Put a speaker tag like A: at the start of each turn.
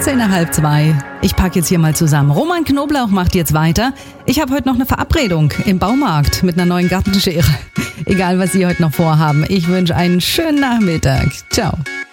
A: 15 nach halb 2. Ich packe jetzt hier mal zusammen. Roman Knoblauch macht jetzt weiter. Ich habe heute noch eine Verabredung im Baumarkt mit einer neuen Gartenschere. Egal, was Sie heute noch vorhaben. Ich wünsche einen schönen Nachmittag. Ciao.